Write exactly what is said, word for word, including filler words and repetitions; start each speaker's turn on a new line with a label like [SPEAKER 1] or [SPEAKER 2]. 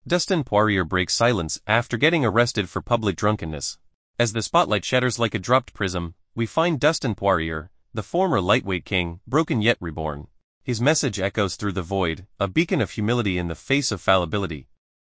[SPEAKER 1] Dustin Poirier breaks silence after getting arrested for public drunkenness. As the spotlight shatters like a dropped prism, we find Dustin Poirier, the former lightweight king, broken yet reborn. His message echoes through the void, a beacon of humility in the face of fallibility.